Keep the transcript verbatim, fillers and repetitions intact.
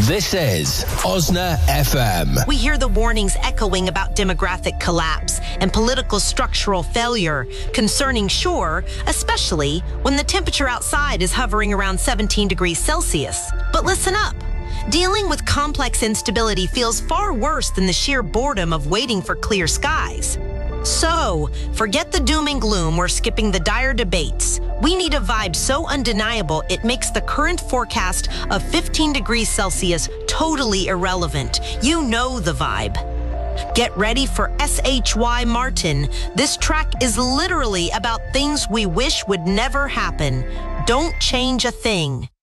This is Osna F M. We hear the warnings echoing about demographic collapse and political structural failure concerning shore, especially when the temperature outside is hovering around seventeen degrees Celsius. But listen up. Dealing with complex instability feels far worse than the sheer boredom of waiting for clear skies. So, forget the doom and gloom or skipping the dire debates. We need a vibe so undeniable it makes the current forecast of fifteen degrees Celsius totally irrelevant. You know the vibe. Get ready for S H Y Martin. This track is literally about things we wish would never happen. Don't change a thing.